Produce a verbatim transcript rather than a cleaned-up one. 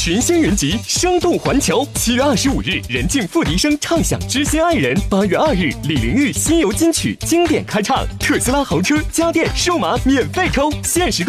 群星云集，生动环球。七月二十五日，任静、付笛声唱响《知心爱人》；八月二日，李玲玉《西游金曲》经典开唱。特斯拉豪车、家电、数码免费抽，限时。